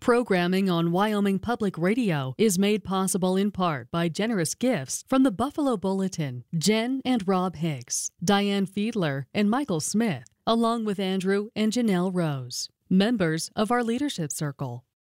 Programming on Wyoming Public Radio is made possible in part by generous gifts from the Buffalo Bulletin, Jen and Rob Hicks, Diane Fiedler, and Michael Smith, along with Andrew and Janelle Rose, members of our leadership circle.